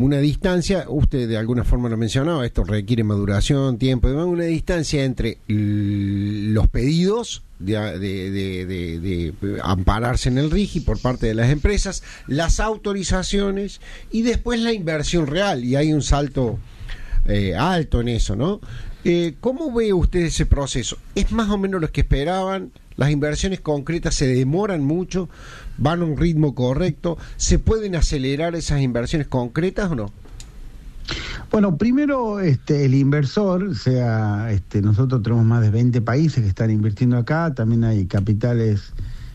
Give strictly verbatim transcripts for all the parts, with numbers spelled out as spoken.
una distancia, usted de alguna forma lo mencionaba, esto requiere maduración, tiempo, una distancia entre los pedidos de, de, de, de, de ampararse en el RIGI por parte de las empresas, las autorizaciones y después la inversión real, y hay un salto eh, alto en eso, ¿no? Eh, ¿Cómo ve usted ese proceso? ¿Es más o menos lo que esperaban? ¿Las inversiones concretas se demoran mucho? ¿Van a un ritmo correcto? ¿Se pueden acelerar esas inversiones concretas o no? Bueno, primero este, el inversor, o sea, este, nosotros tenemos más de veinte países que están invirtiendo acá, también hay capitales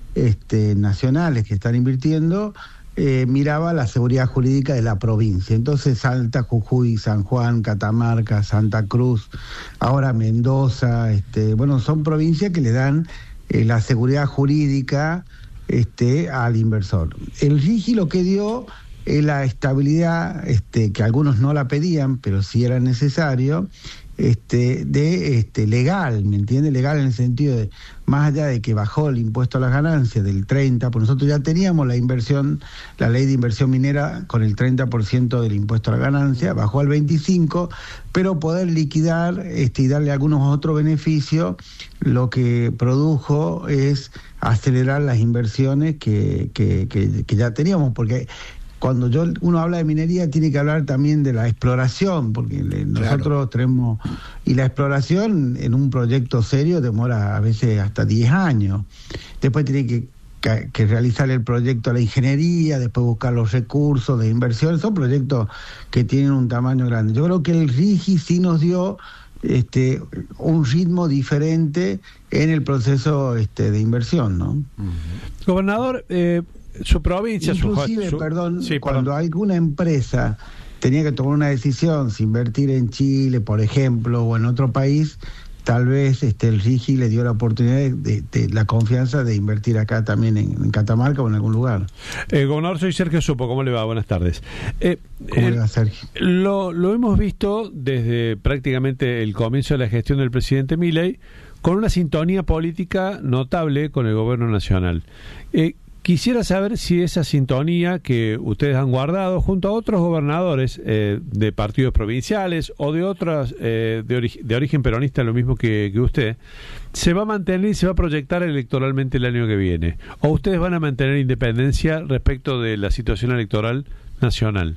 este, nacionales que están invirtiendo, eh, miraba la seguridad jurídica de la provincia. Entonces Salta, Jujuy, San Juan, Catamarca, Santa Cruz, ahora Mendoza, este, bueno, son provincias que le dan eh, la seguridad jurídica este, al inversor. El RIGI lo que dio es la estabilidad, este, que algunos no la pedían, pero sí era necesario, este, de este, legal, ¿me entiende? Legal en el sentido de, más allá de que bajó el impuesto a las ganancias del treinta, pues nosotros ya teníamos la inversión, la ley de inversión minera con el treinta por ciento del impuesto a la ganancia, bajó al veinticinco por ciento, pero poder liquidar este, y darle algunos otros beneficios, lo que produjo es acelerar las inversiones que, que, que, que ya teníamos, porque cuando yo uno habla de minería tiene que hablar también de la exploración, porque le, nosotros claro. tenemos, y la exploración en un proyecto serio demora a veces hasta diez años. Después tiene que, que, que realizar el proyecto de la ingeniería, después buscar los recursos de inversión. Son proyectos que tienen un tamaño grande. Yo creo que el RIGI sí nos dio este un ritmo diferente en el proceso este de inversión, ¿no? Uh-huh. Gobernador, eh, su provincia, inclusive, su, su, perdón, sí, cuando perdón. alguna empresa tenía que tomar una decisión si invertir en Chile, por ejemplo, o en otro país, tal vez este el RIGI le dio la oportunidad de, de, de la confianza de invertir acá también en, en Catamarca o en algún lugar. Eh, gobernador, soy Sergio Supo, ¿cómo le va? Buenas tardes. Eh, ¿Cómo eh, le va, Sergio? Lo, lo hemos visto desde prácticamente el comienzo de la gestión del presidente Milei, con una sintonía política notable con el gobierno nacional. Eh, Quisiera saber si esa sintonía que ustedes han guardado junto a otros gobernadores eh, de partidos provinciales o de otras eh, de, ori- de origen peronista, lo mismo que, que usted, se va a mantener y se va a proyectar electoralmente el año que viene. ¿O ustedes van a mantener independencia respecto de la situación electoral nacional?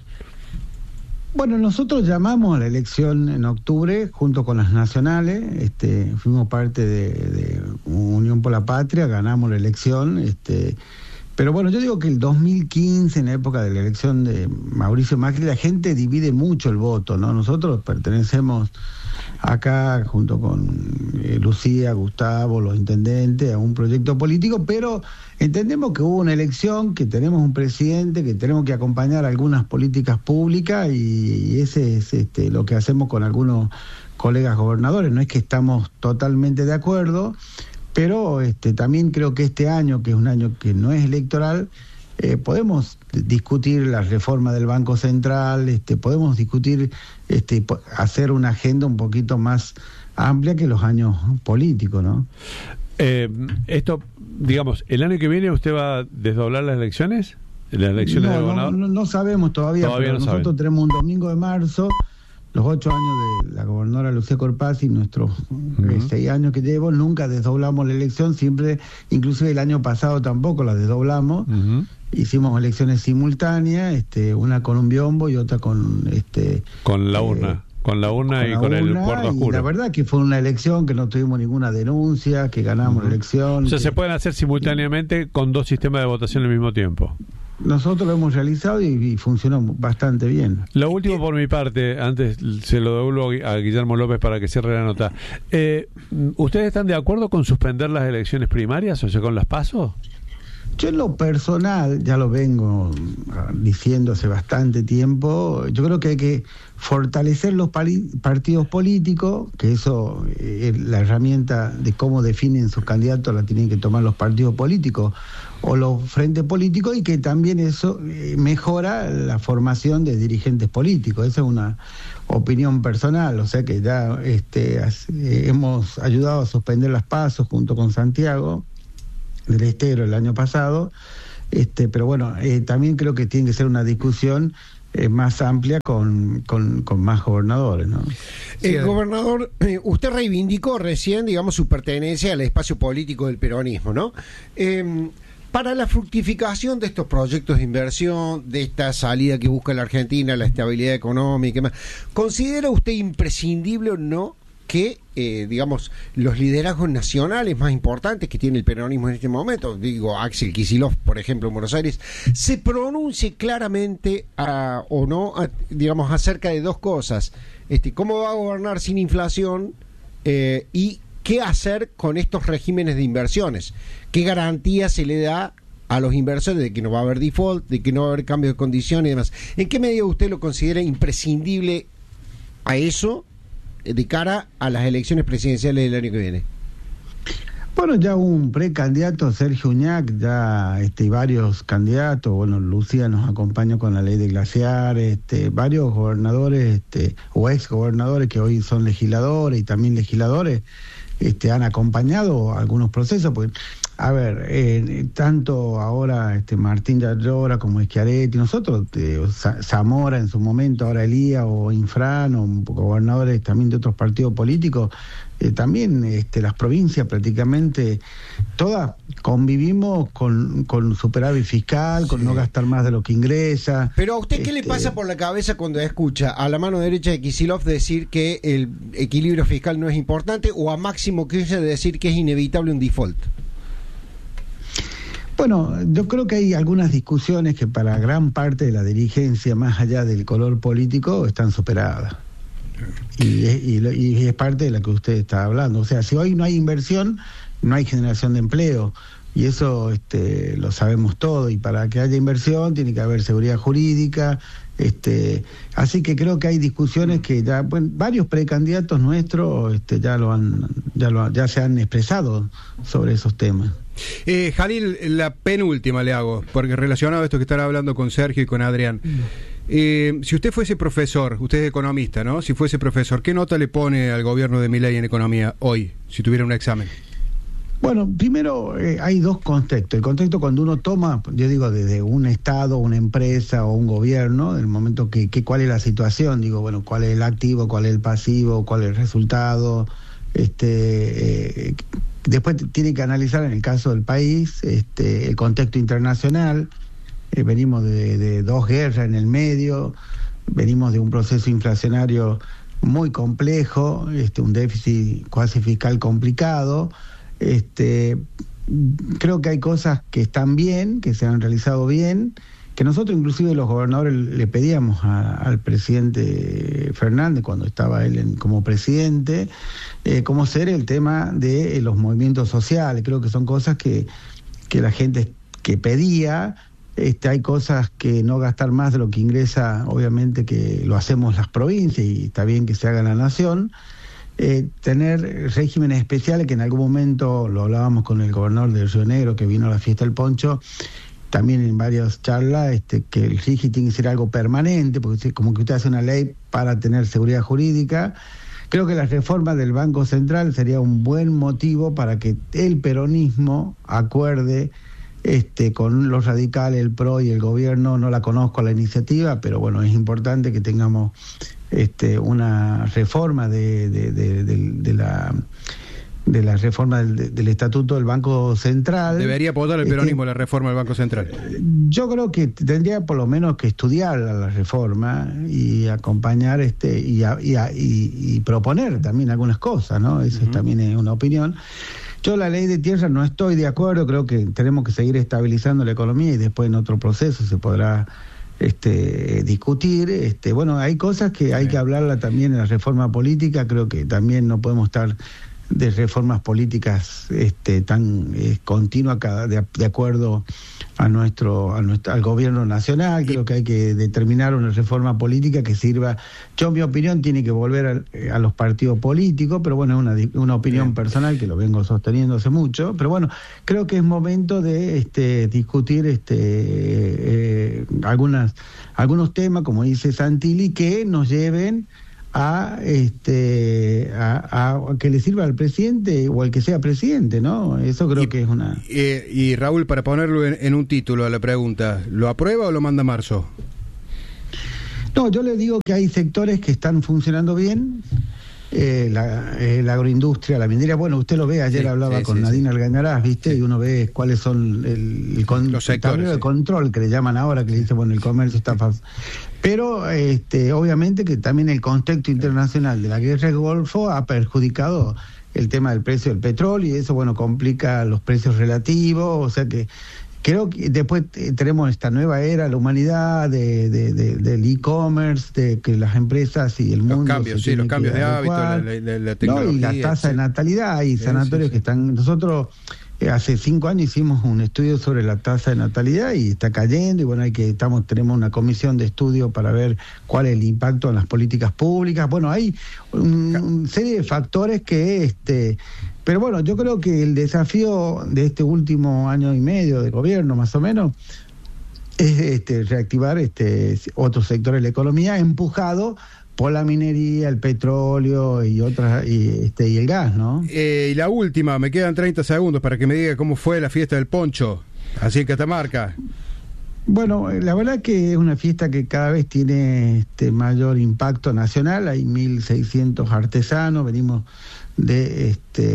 Bueno, nosotros llamamos a la elección en octubre junto con las nacionales, este, fuimos parte de, de Unión por la Patria, ganamos la elección, este, pero bueno, yo digo que el dos mil quince, en la época de la elección de Mauricio Macri, la gente divide mucho el voto, ¿no? Nosotros pertenecemos acá junto con eh, Lucía, Gustavo, los intendentes, a un proyecto político, pero entendemos que hubo una elección, que tenemos un presidente, que tenemos que acompañar algunas políticas públicas y, y ese es este, lo que hacemos con algunos colegas gobernadores. No es que estamos totalmente de acuerdo, pero este, también creo que este año, que es un año que no es electoral, Eh, podemos discutir la reforma del Banco Central, este, podemos discutir, este, po- hacer una agenda un poquito más amplia que los años políticos, ¿no? Eh, esto, digamos, ¿el año que viene usted va a desdoblar las elecciones? ¿Las elecciones no, del no, gobernador? no, no sabemos todavía, Todavía pero no nosotros saben. tenemos un domingo de marzo, los ocho años de la gobernadora Lucía Corpazzi, nuestros uh-huh. eh, seis años que llevo, nunca desdoblamos la elección, siempre, inclusive el año pasado tampoco la desdoblamos. Uh-huh. Hicimos elecciones simultáneas, este, una con un biombo y otra con este con la urna, eh, con la urna con y la con urna, el cuarto oscuro. Y la verdad que fue una elección que no tuvimos ninguna denuncia, que ganamos uh-huh. la elección. O sea, que, se pueden hacer simultáneamente y, con dos sistemas de votación al mismo tiempo. Nosotros lo hemos realizado y, y funcionó bastante bien. Lo último por mi parte, antes se lo devuelvo a Guillermo López para que cierre la nota. Eh, ¿Ustedes están de acuerdo con suspender las elecciones primarias, o sea, con las PASO? Yo en lo personal, ya lo vengo diciendo hace bastante tiempo, yo creo que hay que fortalecer los pali- partidos políticos, que eso, eh, la herramienta de cómo definen sus candidatos la tienen que tomar los partidos políticos o los frentes políticos, y que también eso eh, mejora la formación de dirigentes políticos. Esa es una opinión personal, o sea que ya este, eh, hemos ayudado a suspender las PASO junto con Santiago del Estero el año pasado, este, pero bueno, eh, también creo que tiene que ser una discusión eh, más amplia con, con, con más gobernadores, ¿no? El sí, gobernador, eh, usted reivindicó recién, digamos, su pertenencia al espacio político del peronismo, ¿no? Eh, para la fructificación de estos proyectos de inversión, de esta salida que busca la Argentina, la estabilidad económica y demás, ¿considera usted imprescindible o no que, eh, digamos, los liderazgos nacionales más importantes que tiene el peronismo en este momento, digo, Axel Kicillof, por ejemplo, en Buenos Aires, se pronuncie claramente a, o no, a, digamos, acerca de dos cosas? Este, ¿cómo va a gobernar sin inflación? Eh, y ¿qué hacer con estos regímenes de inversiones? ¿Qué garantía se le da a los inversores de que no va a haber default, de que no va a haber cambio de condiciones y demás? ¿En qué medida usted lo considera imprescindible a eso de cara a las elecciones presidenciales del año que viene? Bueno, ya un precandidato, Sergio Uñac, ya este, y varios candidatos, bueno, Lucía nos acompaña con la ley de glaciares, este, varios gobernadores este, o ex gobernadores que hoy son legisladores y también legisladores, este, han acompañado algunos procesos, porque, a ver, eh, tanto ahora este Martín Yarlora como Schiaretti, nosotros, eh, Zamora en su momento, ahora Elías o Infran, o gobernadores también de otros partidos políticos, eh, también este, las provincias prácticamente todas convivimos con, con superávit fiscal, con sí. no gastar más de lo que ingresa. Pero a usted, ¿qué este, le pasa por la cabeza cuando escucha a la mano derecha de Kicillof decir que el equilibrio fiscal no es importante, o a Máximo Kirchner decir que es inevitable un default? Bueno, yo creo que hay algunas discusiones que para gran parte de la dirigencia, más allá del color político, están superadas. Y es, y, y es parte de la que usted está hablando. O sea, si hoy no hay inversión, no hay generación de empleo. Y eso este, lo sabemos todo. Y para que haya inversión tiene que haber seguridad jurídica. Este, así que creo que hay discusiones que ya, bueno, varios precandidatos nuestros este, ya lo han, ya lo, ya se han expresado sobre esos temas. Eh, Jalil, la penúltima le hago, porque relacionado a esto que están hablando con Sergio y con Adrián. Eh, si usted fuese profesor, usted es economista, ¿no? Si fuese profesor, ¿qué nota le pone al gobierno de Milei en economía hoy, si tuviera un examen? Bueno, primero eh, hay dos contextos. El contexto cuando uno toma, yo digo, desde un Estado, una empresa o un gobierno, el momento que, que cuál es la situación, digo, bueno, cuál es el activo, cuál es el pasivo, cuál es el resultado, este... Eh, Después tiene que analizar, en el caso del país, este, el contexto internacional. Eh, venimos de, de dos guerras en el medio, venimos de un proceso inflacionario muy complejo, este, un déficit cuasi fiscal complicado. Este, creo que hay cosas que están bien, que se han realizado bien, que nosotros inclusive los gobernadores le pedíamos a, al presidente Fernández cuando estaba él en, como presidente, eh, como ser el tema de eh, los movimientos sociales. Creo que son cosas que, que la gente que pedía. Este, hay cosas que no gastar más de lo que ingresa, obviamente que lo hacemos las provincias y está bien que se haga en la nación. Eh, tener regímenes especiales, que en algún momento lo hablábamos con el gobernador de Río Negro que vino a la fiesta del poncho, también en varias charlas, este, que el R I G I tiene que ser algo permanente, porque como que usted hace una ley para tener seguridad jurídica. Creo que la reforma del Banco Central sería un buen motivo para que el peronismo acuerde este, con los radicales, el P R O y el gobierno. No la conozco la iniciativa, pero bueno, es importante que tengamos este, una reforma de, de, de, de, de la... de la reforma del, del Estatuto del Banco Central. ¿Debería apoyar el peronismo este, la reforma del Banco Central? Yo creo que tendría por lo menos que estudiar la reforma y acompañar este y, a, y, a, y, y proponer también algunas cosas, ¿no? Eso uh-huh. también es una opinión. Yo la ley de tierra no estoy de acuerdo, creo que tenemos que seguir estabilizando la economía y después en otro proceso se podrá este discutir. Este, bueno, hay cosas que hay que hablarla también en la reforma política, creo que también no podemos estar de reformas políticas este, tan eh, continua cada, de, de acuerdo a nuestro, a nuestro al gobierno nacional. Creo que hay que determinar una reforma política que sirva. Yo, mi opinión, tiene que volver a, a los partidos políticos, pero bueno, es una, una opinión Bien. personal que lo vengo sosteniendo hace mucho. Pero bueno, creo que es momento de este, discutir este, eh, algunas, algunos temas, como dice Santilli, que nos lleven a este a, a que le sirva al presidente o al que sea presidente, ¿no? Eso creo y, que es una... Eh, y Raúl, para ponerlo en, en un título a la pregunta, ¿lo aprueba o lo manda a marzo? No, yo le digo que hay sectores que están funcionando bien. Eh, la, eh, la agroindustria, la minería, bueno, usted lo ve, ayer sí, hablaba sí, con sí, Nadine sí. Algañarás, ¿viste? Sí. Y uno ve cuáles son el, el, con, los sectores, el tablero sí. de control que le llaman ahora, que le dice, bueno, el comercio está fácil. Pero este, obviamente que también el contexto internacional de la guerra del Golfo ha perjudicado el tema del precio del petróleo y eso, bueno, complica los precios relativos, o sea que creo que después tenemos esta nueva era, la humanidad, de, de, de, del e-commerce, de que las empresas y el los mundo... Cambios, sí, los cambios de hábitos, la, la, la tecnología. ¿No? Y la tasa sí. de natalidad, hay sí, sanatorios sí, sí. que están... Nosotros eh, hace cinco años hicimos un estudio sobre la tasa de natalidad y está cayendo, y bueno, hay que estamos tenemos una comisión de estudio para ver cuál es el impacto en las políticas públicas. Bueno, hay una un serie de factores que... este Pero bueno, yo creo que el desafío de este último año y medio de gobierno, más o menos, es este, reactivar este, otros sectores de la economía, empujado por la minería, el petróleo y otras y, este, y el gas, ¿no? Eh, y la última, me quedan treinta segundos para que me diga cómo fue la fiesta del poncho, así en Catamarca. Bueno, la verdad que es una fiesta que cada vez tiene este mayor impacto nacional, hay mil seiscientos artesanos, venimos de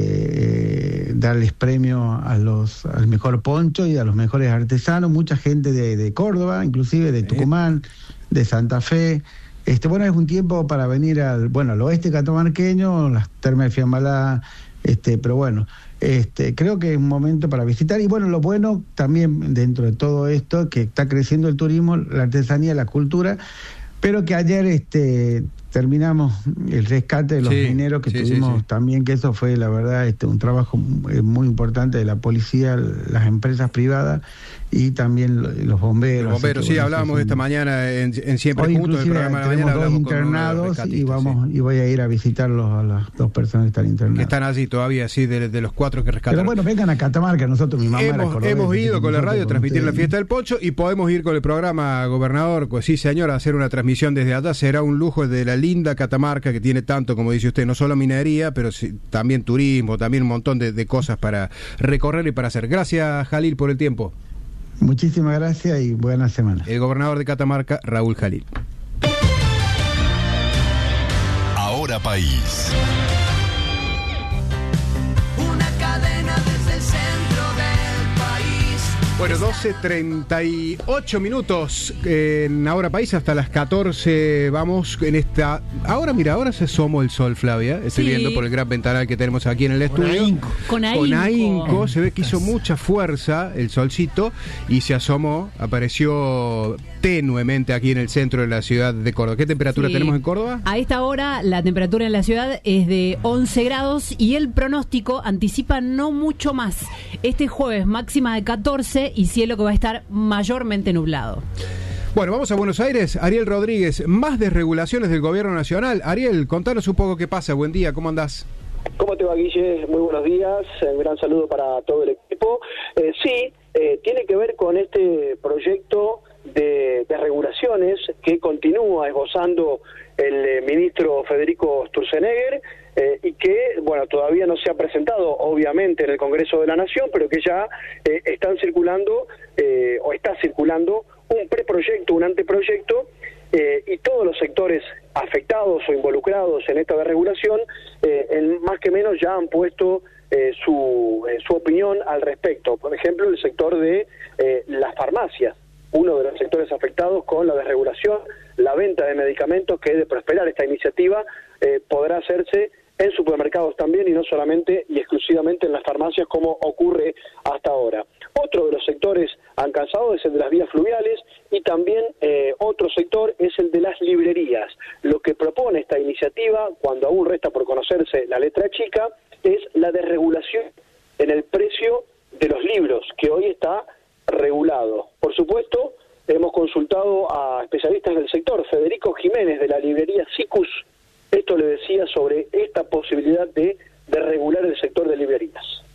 este darles premio a los al mejor poncho y a los mejores artesanos, mucha gente de, de Córdoba, inclusive de Tucumán, de Santa Fe. Este bueno, es un tiempo para venir al bueno al oeste catamarqueño, las termas de Fiambalá, este, pero bueno, este creo que es un momento para visitar. Y bueno, lo bueno también dentro de todo esto, que está creciendo el turismo, la artesanía, la cultura, pero que ayer este terminamos el rescate de los sí, mineros que sí, tuvimos sí, sí. también, que eso fue la verdad este un trabajo muy importante de la policía, las empresas privadas y también los bomberos. Los bomberos, sí, bueno, hablábamos sí, esta mañana en, en Siempre Hoy Juntos, el programa de la mañana dos internados y vamos sí. y voy a ir a visitarlos a las dos personas que están internadas. Que están allí todavía, sí, de, de los cuatro que rescataron. Pero bueno, vengan a Catamarca, nosotros, mi mamá hemos, era cordobesa, hemos ido con la radio a transmitir ustedes. La fiesta del poncho y podemos ir con el programa, gobernador, pues sí señor, a hacer una transmisión desde allá. Será un lujo de la linda Catamarca, que tiene tanto, como dice usted, no solo minería, pero sí, también turismo, también un montón de, de cosas para recorrer y para hacer. Gracias, Jalil, por el tiempo. Muchísimas gracias y buena semana. El gobernador de Catamarca, Raúl Jalil. Ahora País. Una cadena desde el centro del país. Bueno, doce treinta y ocho minutos en Ahora País, hasta las catorce vamos en esta... Ahora, mira, ahora se asomó el sol, Flavia. Estoy sí. viendo por el gran ventanal que tenemos aquí en el estudio. Con ahínco. Con ahínco. Con ahínco. Se ve que hizo mucha fuerza el solcito y se asomó, apareció tenuemente aquí en el centro de la ciudad de Córdoba. ¿Qué temperatura sí. tenemos en Córdoba? A esta hora la temperatura en la ciudad es de once grados y el pronóstico anticipa no mucho más. Este jueves máxima de catorce y cielo que va a estar mayormente nublado. Bueno, vamos a Buenos Aires. Ariel Rodríguez, más desregulaciones del gobierno nacional. Ariel, contanos un poco qué pasa. Buen día, ¿cómo andás? ¿Cómo te va, Guille? Muy buenos días. Un gran saludo para todo el equipo. Eh, sí, eh, tiene que ver con este proyecto de, de regulaciones que continúa esbozando el eh, ministro Federico Sturzenegger eh, y que, bueno, todavía no se ha presentado, obviamente, en el Congreso de la Nación, pero que ya eh, están circulando, eh, o está circulando, un preproyecto, un anteproyecto, eh, y todos los sectores afectados o involucrados en esta desregulación, eh, en más que menos ya han puesto eh, su, eh, su opinión al respecto. Por ejemplo, el sector de eh, las farmacias, uno de los sectores afectados con la desregulación, la venta de medicamentos, que de prosperar esta iniciativa eh, podrá hacerse en supermercados también y no solamente y exclusivamente en las farmacias como ocurre hasta ahora. Otro de los sectores alcanzados es el de las vías fluviales y también eh, otro sector es el de las librerías. Lo que propone esta iniciativa, cuando aún resta por conocerse la letra chica, es la desregulación en el precio de los libros, que hoy está regulado. Por supuesto, hemos consultado a especialistas del sector. Federico Jiménez, de la librería Sicus, esto le decía sobre esta posibilidad de, de regular el sector de librerías.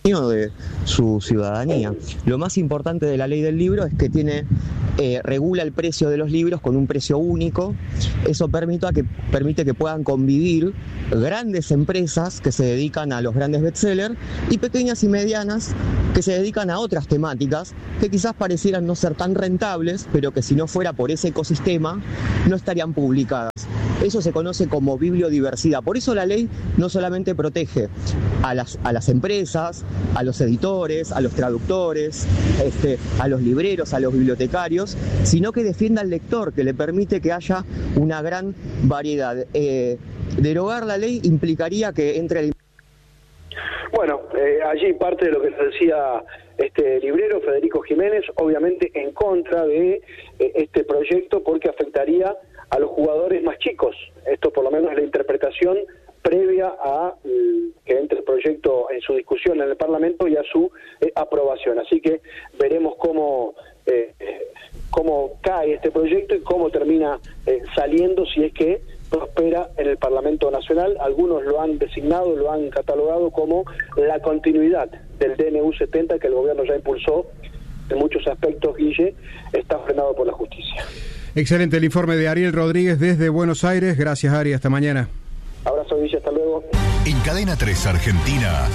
de su ciudadanía. Lo más importante de la ley del libro es que tiene eh, regula el precio de los libros con un precio único. Eso permite que, permite que puedan convivir grandes empresas que se dedican a los grandes bestsellers y pequeñas y medianas que se dedican a otras temáticas que quizás parecieran no ser tan rentables, pero que si no fuera por ese ecosistema no estarían publicadas. Eso se conoce como bibliodiversidad. Por eso la ley no solamente protege a las, a las empresas, a los editores, a los traductores, este, a los libreros, a los bibliotecarios, sino que defiende al lector, que le permite que haya una gran variedad. Eh, derogar la ley implicaría que entre el... Bueno, eh, allí parte de lo que nos decía este librero Federico Jiménez, obviamente en contra de eh, este proyecto porque afectaría a los jugadores más chicos. Esto por lo menos es la interpretación previa a eh, que entre el proyecto en su discusión en el Parlamento y a su eh, aprobación. Así que veremos cómo eh, cómo cae este proyecto y cómo termina eh, saliendo, si es que prospera en el Parlamento Nacional. Algunos lo han designado, lo han catalogado como la continuidad del D N U setenta que el gobierno ya impulsó. En muchos aspectos, Guille, está frenado por la justicia. Excelente el informe de Ariel Rodríguez desde Buenos Aires. Gracias, Ari. Hasta mañana. Abrazo, Guille. Hasta luego. En Cadena tres Argentina,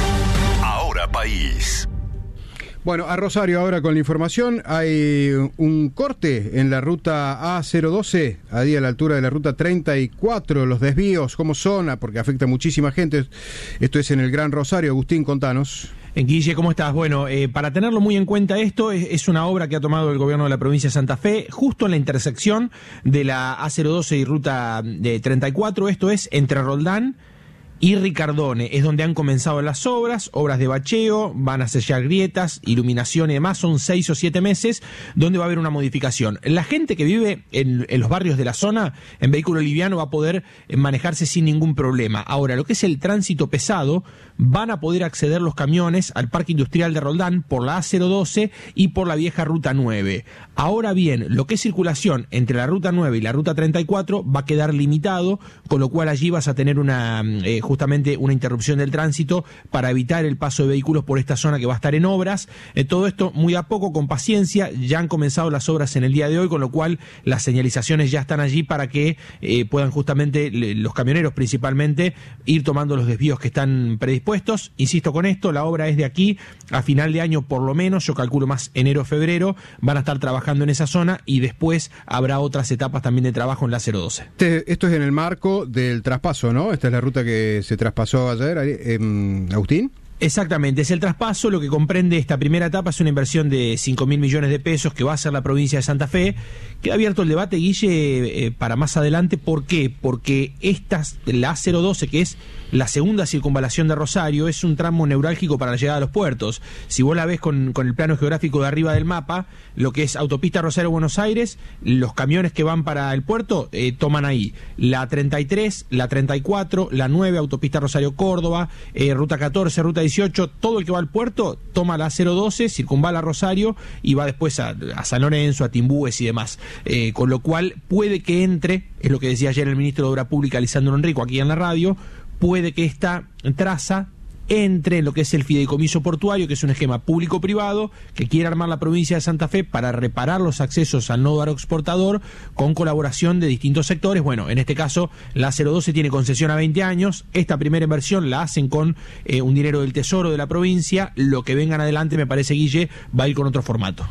Ahora País. Bueno, a Rosario ahora con la información. Hay un corte en la ruta A cero doce, ahí a la altura de la ruta treinta y cuatro. Los desvíos, ¿cómo son? Porque afecta a muchísima gente. Esto es en el Gran Rosario. Agustín, contanos. Guille, ¿cómo estás? Bueno, eh, para tenerlo muy en cuenta esto, es, es una obra que ha tomado el gobierno de la provincia de Santa Fe, justo en la intersección de la A cero doce y ruta de treinta y cuatro, esto es entre Roldán y Ricardone, es donde han comenzado las obras, obras de bacheo, van a sellar grietas, iluminación y demás, son seis o siete meses donde va a haber una modificación. La gente que vive en, en los barrios de la zona, en vehículo liviano, va a poder manejarse sin ningún problema. Ahora, lo que es el tránsito pesado, van a poder acceder los camiones al Parque Industrial de Roldán por la A cero doce y por la vieja Ruta nueve. Ahora bien, lo que es circulación entre la Ruta nueve y la Ruta treinta y cuatro va a quedar limitado, con lo cual allí vas a tener una... Eh, justamente una interrupción del tránsito para evitar el paso de vehículos por esta zona que va a estar en obras. Eh, todo esto muy a poco, con paciencia. Ya han comenzado las obras en el día de hoy, con lo cual las señalizaciones ya están allí para que eh, puedan justamente le, los camioneros principalmente ir tomando los desvíos que están predispuestos. Insisto con esto, la obra es de aquí a final de año por lo menos, yo calculo más enero, febrero, van a estar trabajando en esa zona y después habrá otras etapas también de trabajo en la cero doce. Este, esto es en el marco del traspaso, ¿no? Esta es la ruta que se traspasó ayer, eh, Agustín. Exactamente, es el traspaso. Lo que comprende esta primera etapa es una inversión de cinco mil millones de pesos que va a hacer la provincia de Santa Fe. Queda abierto el debate, Guille, eh, para más adelante. ¿Por qué? Porque esta, la A cero doce, que es la segunda circunvalación de Rosario, es un tramo neurálgico para la llegada a los puertos. Si vos la ves con, con el plano geográfico de arriba del mapa, lo que es autopista Rosario-Buenos Aires, los camiones que van para el puerto eh, toman ahí la treinta y tres, la treinta y cuatro, la nueve, autopista Rosario-Córdoba, eh, ruta catorce, ruta dieciocho, todo el que va al puerto toma la cero doce, circunvala Rosario y va después a, a San Lorenzo, a Timbúes y demás. Eh, con lo cual puede que entre, es lo que decía ayer el ministro de Obra Pública, Lisandro Enrico, aquí en la radio, puede que esta traza entre en lo que es el fideicomiso portuario, que es un esquema público-privado que quiere armar la provincia de Santa Fe para reparar los accesos al nodo aeroexportador con colaboración de distintos sectores. Bueno, en este caso la cero doce tiene concesión a veinte años, esta primera inversión la hacen con eh, un dinero del Tesoro de la provincia, lo que vengan adelante, me parece, Guille, va a ir con otro formato.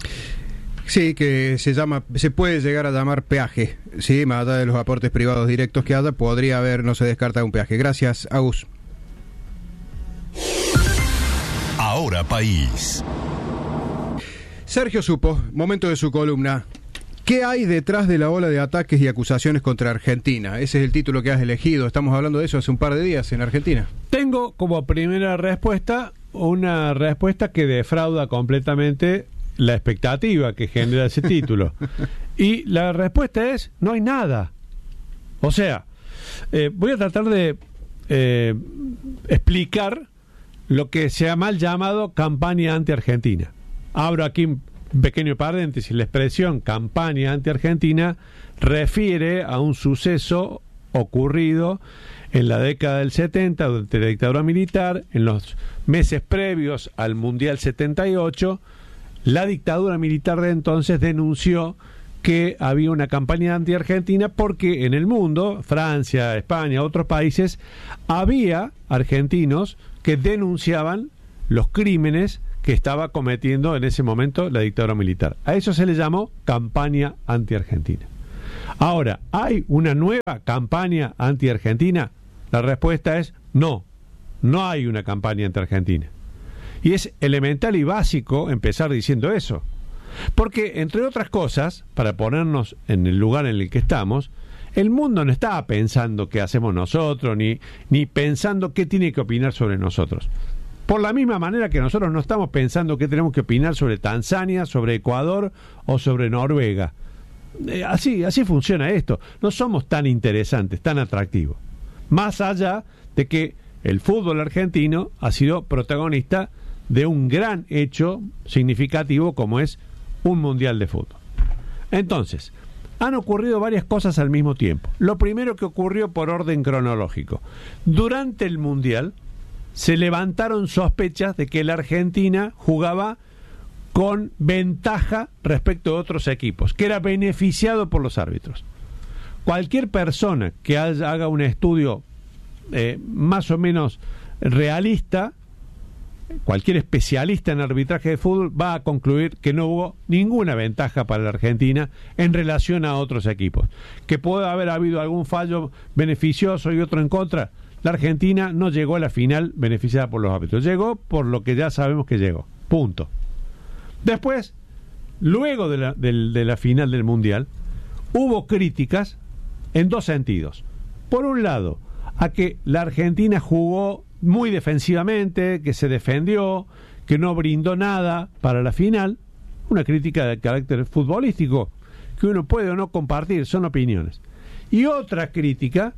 Sí, que se llama, se puede llegar a llamar peaje, sí, más allá de los aportes privados directos que haya, podría haber, no se descarta un peaje. Gracias, Agus. Ahora País. Sergio Supo, momento de su columna. ¿Qué hay detrás de la ola de ataques y acusaciones contra Argentina? Ese es el título que has elegido. Estamos hablando de eso hace un par de días en Argentina. Tengo como primera respuesta una respuesta que defrauda completamente la expectativa que genera ese título. Y la respuesta es, no hay nada. O sea, eh, voy a tratar de eh, explicar lo que se ha mal llamado campaña anti-argentina. Abro aquí un pequeño paréntesis. La expresión campaña anti-argentina refiere a un suceso ocurrido en la década del setenta durante la dictadura militar, en los meses previos al Mundial setenta y ocho. La dictadura militar de entonces denunció que había una campaña anti-argentina porque en el mundo, Francia, España, otros países, había argentinos que denunciaban los crímenes que estaba cometiendo en ese momento la dictadura militar. A eso se le llamó campaña anti-argentina. Ahora, ¿hay una nueva campaña anti-argentina? La respuesta es no, no hay una campaña anti-argentina. Y es elemental y básico empezar diciendo eso. Porque, entre otras cosas, para ponernos en el lugar en el que estamos, el mundo no está pensando qué hacemos nosotros, ni, ni pensando qué tiene que opinar sobre nosotros. Por la misma manera que nosotros no estamos pensando qué tenemos que opinar sobre Tanzania, sobre Ecuador o sobre Noruega. Eh, así, así funciona esto. No somos tan interesantes, tan atractivos. Más allá de que el fútbol argentino ha sido protagonista de un gran hecho significativo como es un mundial de fútbol. Entonces, han ocurrido varias cosas al mismo tiempo. Lo primero que ocurrió por orden cronológico. Durante el mundial se levantaron sospechas de que la Argentina jugaba con ventaja respecto a otros equipos, que era beneficiado por los árbitros. Cualquier persona que haya, haga un estudio eh, más o menos realista, cualquier especialista en arbitraje de fútbol va a concluir que no hubo ninguna ventaja para la Argentina en relación a otros equipos. Que puede haber habido algún fallo beneficioso y otro en contra. La Argentina no llegó a la final beneficiada por los árbitros. Llegó por lo que ya sabemos que llegó. Punto. Después, luego de la, de, de la final del Mundial, hubo críticas en dos sentidos. Por un lado, a que la Argentina jugó muy defensivamente, que se defendió, que no brindó nada para la final. Una crítica de carácter futbolístico que uno puede o no compartir, son opiniones. Y otra crítica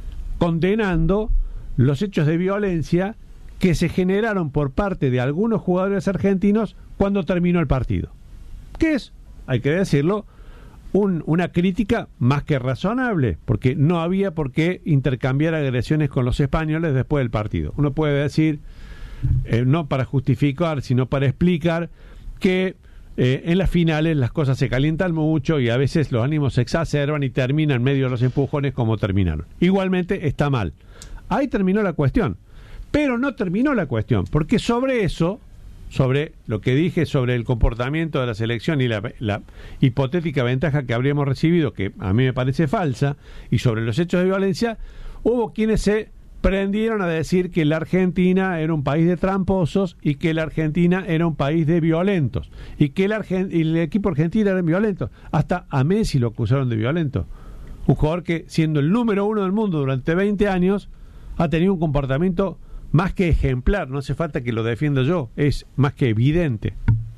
condenando los hechos de violencia que se generaron por parte de algunos jugadores argentinos cuando terminó el partido. Que es, hay que decirlo, un, una crítica más que razonable, porque no había por qué intercambiar agresiones con los españoles después del partido. Uno puede decir, eh, no para justificar, sino para explicar que eh, en las finales las cosas se calientan mucho y a veces los ánimos se exacerban y terminan en medio de los empujones como terminaron. Igualmente está mal. Ahí terminó la cuestión. Pero no terminó la cuestión, porque sobre eso, sobre lo que dije sobre el comportamiento de la selección y la, la hipotética ventaja que habríamos recibido, que a mí me parece falsa, y sobre los hechos de violencia, hubo quienes se prendieron a decir que la Argentina era un país de tramposos y que la Argentina era un país de violentos, y que el, Argent- y el equipo argentino era violento. Hasta a Messi lo acusaron de violento. Un jugador que, siendo el número uno del mundo durante veinte años, ha tenido un comportamiento más que ejemplar, no hace falta que lo defienda yo, es más que evidente.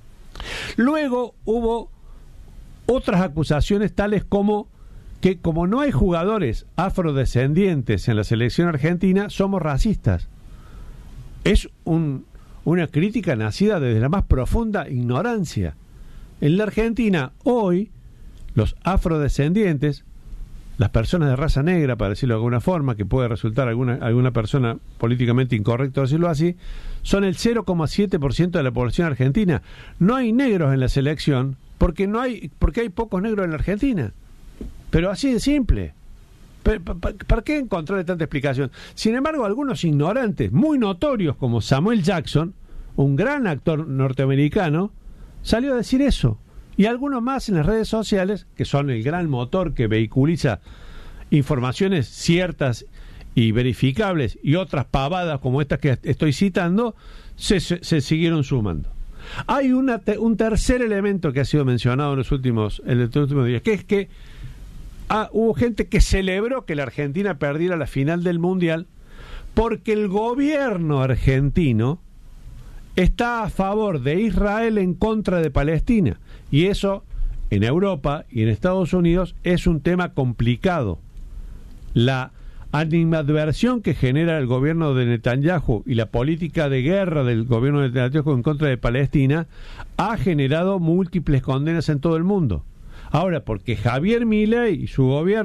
Luego hubo otras acusaciones tales como que como no hay jugadores afrodescendientes en la selección argentina, somos racistas. Es un, una crítica nacida desde la más profunda ignorancia. En la Argentina hoy los afrodescendientes, las personas de raza negra, para decirlo de alguna forma, que puede resultar alguna alguna persona políticamente incorrecto decirlo así, son el cero coma siete por ciento de la población argentina. No hay negros en la selección porque no hay porque hay pocos negros en la Argentina. Pero así de simple. ¿Para qué encontrarle tanta explicación? Sin embargo, algunos ignorantes muy notorios como Samuel Jackson, un gran actor norteamericano, salió a decir eso. Y algunos más en las redes sociales, que son el gran motor que vehiculiza informaciones ciertas y verificables, y otras pavadas como estas que estoy citando, se, se, se siguieron sumando. Hay una te, un tercer elemento que ha sido mencionado en los últimos, en los últimos días, que es que ah, hubo gente que celebró que la Argentina perdiera la final del Mundial porque el gobierno argentino está a favor de Israel en contra de Palestina. Y eso, en Europa y en Estados Unidos, es un tema complicado. La animadversión que genera el gobierno de Netanyahu y la política de guerra del gobierno de Netanyahu en contra de Palestina ha generado múltiples condenas en todo el mundo. Ahora, porque Javier Milei y su gobierno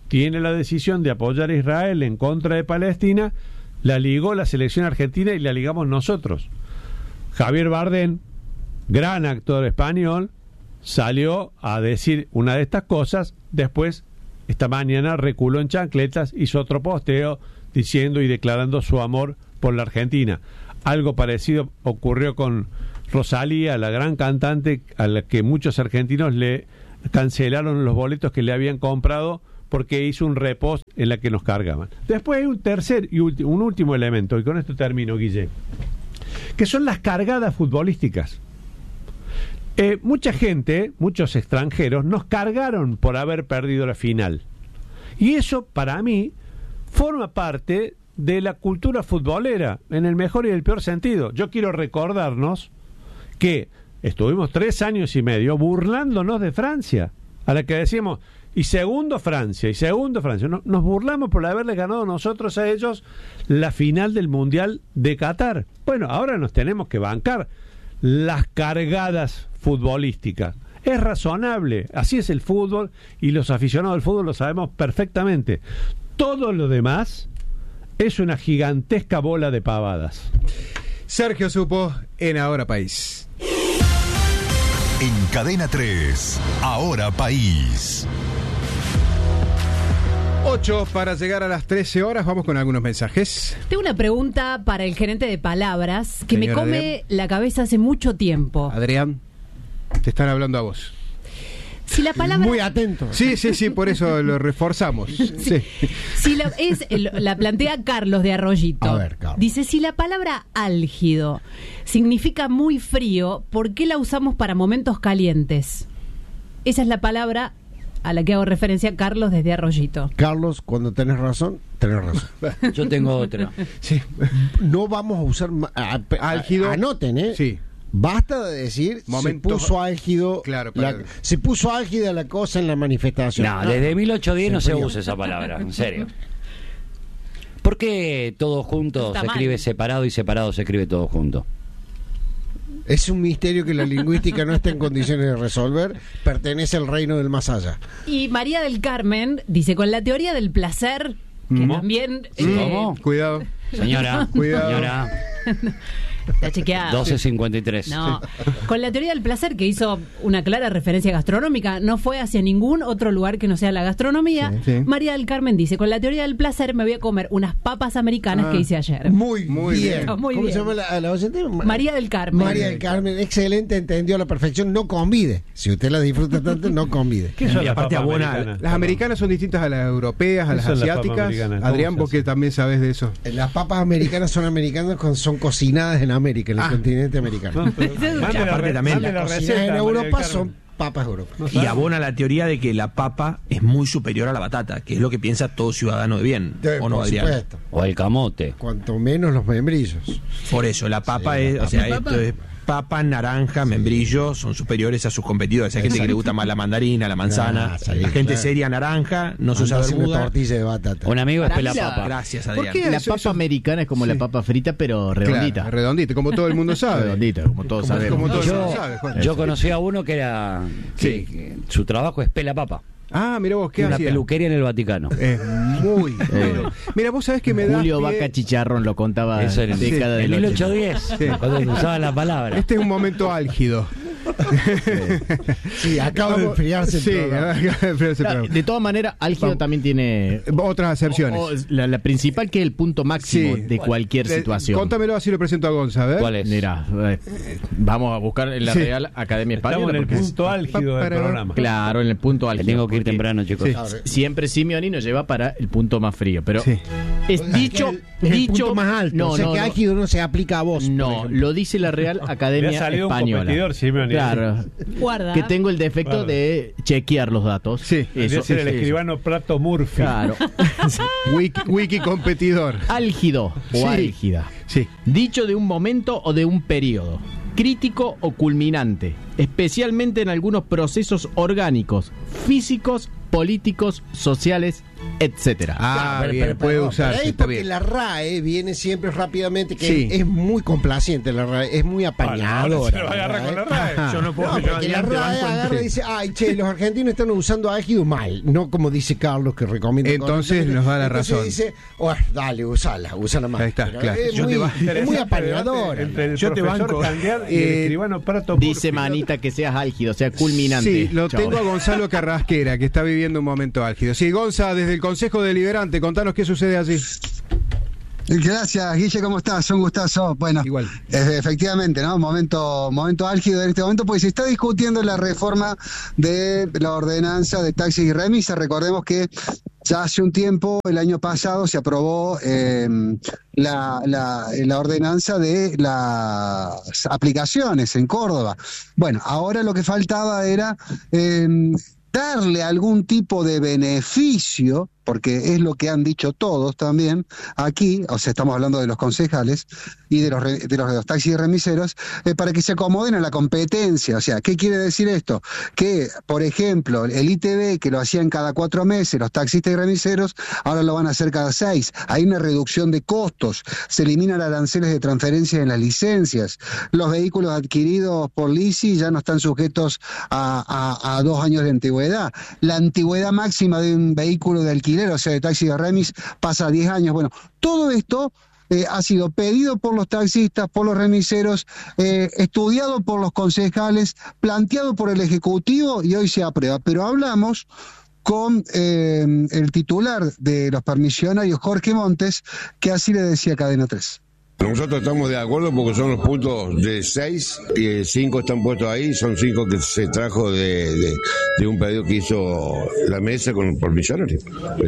tiene la decisión de apoyar a Israel en contra de Palestina, la ligó la selección argentina y la ligamos nosotros. Javier Bardem, gran actor español, salió a decir una de estas cosas. Después, esta mañana, reculó en chancletas, hizo otro posteo diciendo y declarando su amor por la Argentina. Algo parecido ocurrió con Rosalía, la gran cantante a la que muchos argentinos le cancelaron los boletos que le habían comprado porque hizo un repost en la que nos cargaban. Después hay un tercer y ulti- un último elemento, y con esto termino, Guille, que son las cargadas futbolísticas. Eh, mucha gente, muchos extranjeros, nos cargaron por haber perdido la final. Y eso, para mí, forma parte de la cultura futbolera, en el mejor y el peor sentido. Yo quiero recordarnos que estuvimos tres años y medio burlándonos de Francia, a la que decíamos, y segundo Francia, y segundo Francia. No, nos burlamos por haberle ganado nosotros a ellos la final del Mundial de Qatar. Bueno, ahora nos tenemos que bancar las cargadas futbolísticas. Es razonable, así es el fútbol, y los aficionados del fútbol lo sabemos perfectamente. Todo lo demás es una gigantesca bola de pavadas. Sergio Supo en Ahora País. En Cadena tres, Ahora País. ocho para llegar a las trece horas, vamos con algunos mensajes. Tengo una pregunta para el gerente de palabras que Señor me come Adrián. la cabeza hace mucho tiempo. Adrián, te están hablando a vos. Si la palabra... Muy atento. Sí, sí, sí, por eso lo reforzamos. Sí. Si la, es, el- la plantea Carlos de Arroyito. A ver, Carlos. Dice, si la palabra álgido significa muy frío, ¿por qué la usamos para momentos calientes? Esa es la palabra a la que hago referencia, Carlos desde Arroyito. Carlos, cuando tenés razón, tenés razón. Yo tengo otra. Sí. No vamos a usar ma- a- a- Álgido. Anoten, ¿eh? Sí. Basta de decir Momentos- se puso álgido. Claro, la- pero- se puso álgida la cosa en la manifestación. No, desde mil ochocientos diez no Se se frío. usa esa palabra, en serio. ¿Por qué todo junto Está se mal. escribe separado y separado se escribe todo junto? Es un misterio que la lingüística no está en condiciones de resolver. Pertenece al reino del más allá. Y María del Carmen dice, con la teoría del placer, que ¿Cómo? también... ¿Cómo? Cuidado. Señora, Cuidado. señora, Está chequeada. doce cincuenta y tres. No, con la teoría del placer, que hizo una clara referencia gastronómica, no fue hacia ningún otro lugar que no sea la gastronomía. Sí, sí. María del Carmen dice, con la teoría del placer me voy a comer unas papas americanas Ah. que hice ayer. Muy, Muy bien. bien. Muy ¿Cómo bien. se llama la, la oyente? Ma- María del Carmen. María del Carmen, excelente, entendió a la perfección. No convide. Si usted la disfruta tanto, no convide. ¿Qué son Y las aparte papas abona- americanas? Las americanas son distintas a las europeas, a ¿Qué las son las papas asiáticas. americanas? ¿Cómo Adrián, se vos que hace? también sabés de eso. Las papas americanas son americanas, con- son cocinadas en América, en el Ah. continente americano. No, pero mande la aparte re- también mande la Cocinadas receta, en María del Europa Carmen. son papas europeas. Y abona la teoría de que la papa es muy superior a la batata, que es lo que piensa todo ciudadano de bien, De- ¿o no, por Adrián? supuesto. O el camote. Cuanto menos los membrillos. Por eso, la papa Sí, es, la o sea, papa. esto es papa, naranja, membrillo, son superiores a sus competidores. Hay gente que le gusta más la mandarina, la manzana, Ah, sí, la gente claro. seria naranja, no se usa Andás una bermuda. tortilla de batata. Un amigo es Para pela mí la- papa. Gracias, ¿Por Adrián. qué? La Eso- papa eso- americana es como Sí. la papa frita, pero redondita. Claro, redondita, como todo el mundo sabe. Redondita, como todos Como- sabemos. como todo el mundo Yo, sabe, Juan. yo conocí a uno que era que, Sí. que su trabajo es pela papa. Ah, mira vos, ¿qué Una hacía? peluquería en el Vaticano. Es muy bueno. Mira, vos sabés que me da Julio pie- Vaca Chicharrón lo contaba Eso en el, década en del mil ochenta. ochocientos diez, Sí. cuando usaban la palabra. Este es un momento álgido. Sí, acaba de enfriarse el Sí, programa. acaba de enfriarse el Claro, programa. de todas maneras, álgido Vamos. también tiene Otras aserciones. o- o la, la principal, que es el punto máximo Sí. de cualquier Eh, situación. Contámelo, así lo presento a Gonza, ¿ver? ¿Cuál es? Mira, eh, vamos a buscar en la Sí. Real Academia Estamos Española. en el porque es- punto álgido del Para- programa. Claro, en el punto Que álgido. tengo que ir porque temprano, chicos. Sí. Siempre Simeoni nos lleva para el punto más frío, pero Sí. es dicho, Es el dicho punto más alto. No, o sea no, que no. álgido no se aplica a vos. por No, ejemplo. lo dice la Real Academia Le ha salido un Española. competidor, Simeone. Claro, Guarda. que tengo el defecto Claro. de chequear los datos. Sí. Debería ser el eso. escribano Prato Murphy. Claro. Wiki, wiki competidor. Álgido o Sí. álgida. Sí. Dicho de un momento o de un periodo. Crítico o culminante. Especialmente en algunos procesos orgánicos, físicos, políticos, sociales etcétera. Ah, Pero, bien, pero, puede pero, usarse, pero ahí está porque bien. la R A E viene siempre rápidamente, que Sí. es, es muy complaciente la R A E, es muy apañadora. se lo va a agarrar con la R A E. Ajá. Yo no puedo, No, yo porque la adiante R A E banco en- agarra y dice, ay, che, los argentinos están usando álgido mal, no como dice Carlos que recomienda. Entonces nos da la Entonces razón. dice, bueno, dale, usala, usala más. Ahí está, Pero claro. Es Yo muy, te ba- es muy apañadora. Entre el Yo te profesor banco. Candiar y el Eh, escribano Prato. Dice Porfi. Manita que seas álgido, sea culminante. Sí, lo Chau. tengo a Gonzalo Carrasquera, que está viviendo un momento álgido. Sí, Gonza, desde el Consejo Deliberante, contanos qué sucede allí. Gracias, Guille, ¿cómo estás? Un gustazo. Bueno, Igual. eh, efectivamente, ¿no? Momento, momento álgido en este momento, porque se está discutiendo la reforma de la ordenanza de taxis y remisas. Recordemos que ya hace un tiempo, el año pasado, se aprobó eh, la, la, la ordenanza de las aplicaciones en Córdoba. Bueno, ahora lo que faltaba era eh, darle algún tipo de beneficio, porque es lo que han dicho todos también aquí, o sea, estamos hablando de los concejales y de los, re- de los, de los taxis y remiseros, eh, para que se acomoden a la competencia. O sea, ¿qué quiere decir esto? Que, por ejemplo, el I T B, que lo hacían cada cuatro meses, los taxistas y remiseros, ahora lo van a hacer cada seis. Hay una reducción de costos, se eliminan aranceles de transferencia en las licencias, los vehículos adquiridos por L I S I ya no están sujetos a, a, a dos años de antigüedad. La antigüedad máxima de un vehículo de alquiler, o sea, de taxi de remis, pasa a diez años. Bueno, todo esto eh, ha sido pedido por los taxistas, por los remiseros, eh, estudiado por los concejales, planteado por el Ejecutivo y hoy se aprueba. Pero hablamos con eh, el titular de los permisionarios, Jorge Montes, que así le decía a Cadena tres. Nosotros estamos de acuerdo porque son los puntos de seis y cinco están puestos ahí, son cinco que se trajo de, de, de un pedido que hizo la mesa con por millonarios.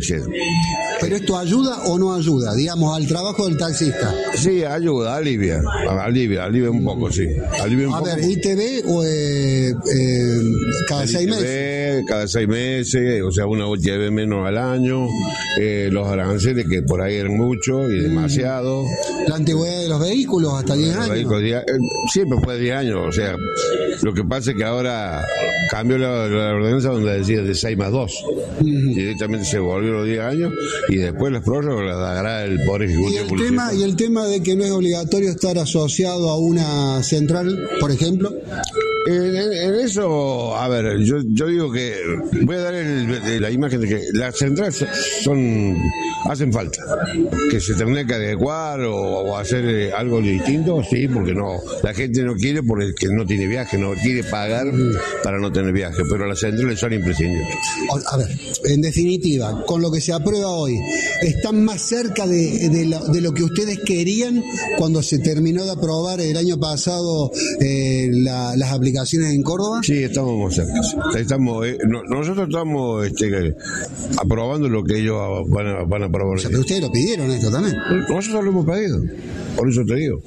¿Pero esto ayuda o no ayuda, digamos, al trabajo del taxista? Sí, ayuda, alivia, alivia, alivia un poco, sí. Alivia un A poco. ver, ¿I T B o eh, eh, cada El seis I T B, meses? cada seis meses, o sea, una U T V menos al año, eh, los aranceles que por ahí eran muchos y demasiado. La antigüedad de los vehículos, hasta diez Los años. vehículos, diez- eh, siempre fue diez años, o sea, lo que pasa es que ahora cambió la, la ordenanza donde decía de seis más dos. Directamente se volvió los diez años y después las prórrogas las dará el Poder Y Ejecutivo el, Municipal. tema, y el tema de que no es obligatorio estar asociado a una central, por ejemplo. En, en- en eso, a ver, yo, yo digo que voy a dar el- el- la imagen de que las centrales son hacen falta, que se tendría que adecuar o, o hacer eh, algo distinto, sí, porque no, la gente no quiere porque no tiene viaje, no quiere pagar para no tener viaje, pero las centrales son imprescindibles. O- A ver, en definitiva, con lo que se aprueba hoy, ¿están más cerca de, de lo, de lo que ustedes querían cuando se terminó de aprobar el año pasado eh, la- las aplicaciones en Córdoba? Sí, estamos más cerca. sí. Estamos, eh, no- nosotros estamos este, aprobando lo que ellos van a, van a aprobar. O sea, pero ustedes lo pidieron esto también. Nosotros lo hemos pedido, por eso te digo.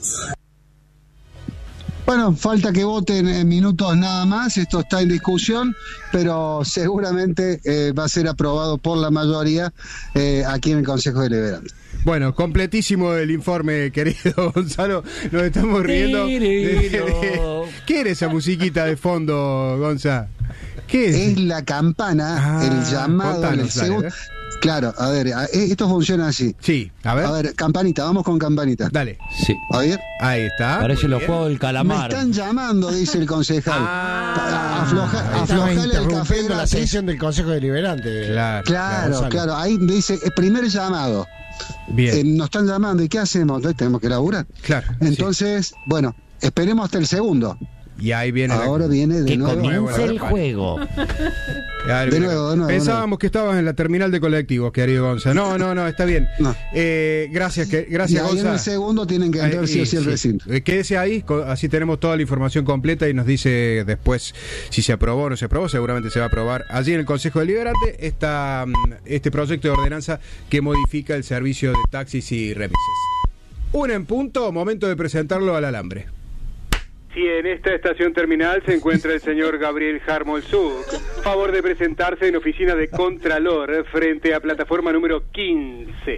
Bueno, falta que voten en minutos nada más, esto está en discusión, pero seguramente eh, va a ser aprobado por la mayoría eh, aquí en el Consejo Deliberante. Bueno, completísimo el informe, querido Gonzalo. Nos estamos riendo. de- de- ¿Qué era esa musiquita de fondo, Gonza? ¿Qué es? Es la campana, Ah, el llamado en el contanos, dale, segundo. ¿eh? Claro, a ver, a- eh, esto funciona así. Sí, a ver. A ver, campanita, vamos con campanita. Dale. Sí. A ver. Ahí está. Parece muy los bien. juegos del Me calamar. están llamando, dice el concejal. Ah, Afloja, Estamos aflojale el café interrumpiendo la gratis. sesión del Consejo Deliberante. Claro. Claro, Gonzalo. claro, ahí dice el primer llamado. Bien. Eh, nos están llamando, ¿y qué hacemos? Entonces tenemos que laburar. Claro. Entonces, bueno, esperemos hasta el segundo. sí. Y ahí viene. la- Ahora viene de Que nuevo. comience el Bueno, juego. Claro, De mira. nuevo, de nuevo, Pensábamos que estabas en la terminal de colectivos, querido Gonza. No, no, no, está bien. No. Eh, gracias, que, Y gracias, ahí en el Gonza. segundo tienen que entrar Eh, sí o sí el sí. recinto. Eh, Quédese ahí, co- así tenemos toda la información completa y nos dice después si se aprobó o no se aprobó. Seguramente se va a aprobar allí en el Consejo Deliberante esta, mm, este proyecto de ordenanza que modifica el servicio de taxis y remises. Una en punto, momento de presentarlo al alambre. Sí, en esta estación terminal se encuentra el señor Gabriel Harmolzuk. Favor de presentarse en oficina de Contralor frente a plataforma número quince.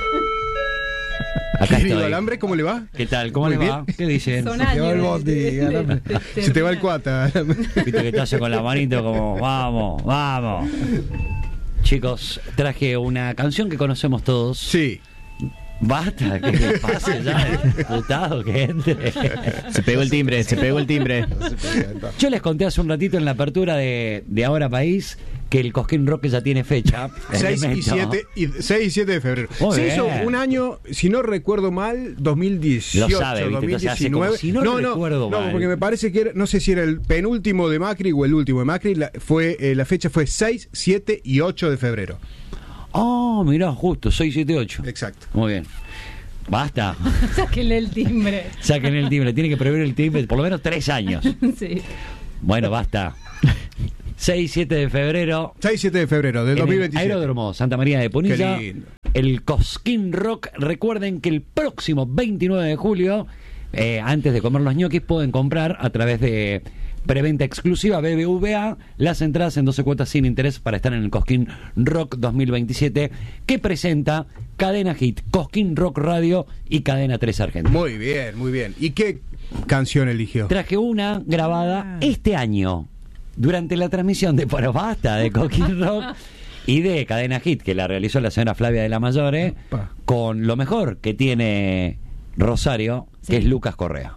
Acá Querido estoy. alambre, ¿cómo le va? ¿Qué tal? ¿Cómo Muy le bien. va? ¿Qué dicen? Son Se te va el años bondi, de- de- alambre. de- Se te va el cuata. Viste que te hace con la manito como, vamos, vamos. Chicos, traje una canción que conocemos todos. Sí. Basta, que le pase ya, diputado, que entre. Se pegó el timbre, se pegó el timbre. Yo les conté hace un ratito en la apertura de, de Ahora País que el Cosquín Rock ya tiene fecha. seis y siete de febrero. Muy Se bien. hizo un año, si no recuerdo mal, dos mil dieciocho, Lo sabe, ¿viste? dos mil diecinueve. Entonces hace como si no no, recuerdo no, mal. porque me parece que era, no sé si era el penúltimo de Macri o el último de Macri. La, fue, eh, la fecha fue seis, siete y ocho de febrero. Oh, mirá, justo, seis, siete, ocho. Exacto. Muy bien. Basta. Sáquenle el timbre. Saquen el timbre. Tiene que prever el timbre por lo menos tres años. Sí. Bueno, basta. seis, siete de febrero. seis, siete de febrero del en dos mil el veintisiete. Aeródromo Santa María de Punilla. Qué lindo. El Cosquín Rock. Recuerden que el próximo veintinueve de julio, eh, antes de comer los ñoquis, pueden comprar a través de preventa exclusiva B B V A las entradas en doce cuotas sin interés para estar en el Cosquín Rock dos mil veintisiete, que presenta Cadena Hit, Cosquín Rock Radio y Cadena tres Argentina. Muy bien, muy bien. ¿Y qué canción eligió? Traje una grabada este año durante la transmisión de Pero Basta de Cosquín Rock y de Cadena Hit, que la realizó la señora Flavia de la Mayore, con lo mejor que tiene Rosario, Sí. que es Lucas Correa.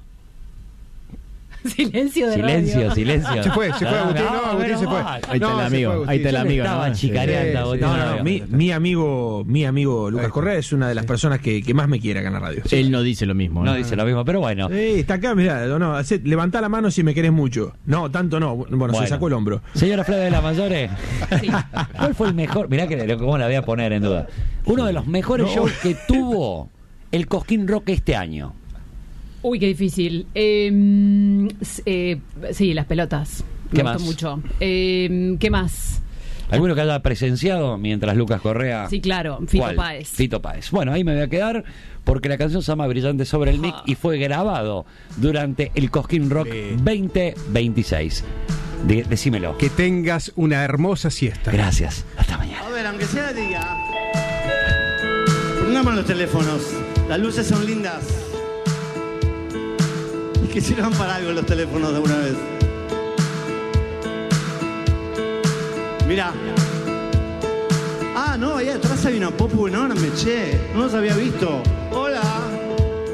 Silencio de Silencio, radio. silencio. Se fue, se fue Agustín, no, Agustín se fue. Ahí está No, el se amigo, fue Agustín. ahí está el Yo le amigo. estaba ¿no? chicareando, Sí, Agustín. sí, No, no, sí. mi, mi amigo, mi amigo Lucas Correa es una de las personas que, que más me quiere acá en la radio. Él no dice lo mismo. No dice lo mismo, pero bueno. Sí, está acá, mirá, no, hace- levantá la mano si me querés mucho. No, tanto no. Bueno, Bueno. se sacó el hombro. Señora Flavia de la Mayore, ¿cuál fue el mejor? Mirá que cómo la voy a poner en duda. Uno de los mejores No. shows que tuvo el Cosquín Rock este año. Uy, qué difícil. Eh, s- eh, sí, las pelotas. Me ¿Qué gustó más? mucho. Eh, ¿Qué más? ¿Alguno que haya presenciado mientras Lucas Correa? Sí, claro, Fito ¿Cuál? Páez. Fito Páez. Bueno, ahí me voy a quedar porque la canción se llama Brillante sobre el mic y fue grabado durante el Cosquín Rock veinte veintiséis. De- decímelo. Que tengas una hermosa siesta. Gracias. Hasta mañana. A ver, aunque sea diga. Pongamos los teléfonos. Las luces son lindas. Y que sirvan para algo los teléfonos de una vez. Mira. Ah, no, ahí atrás hay una popu enorme, che. No los había visto.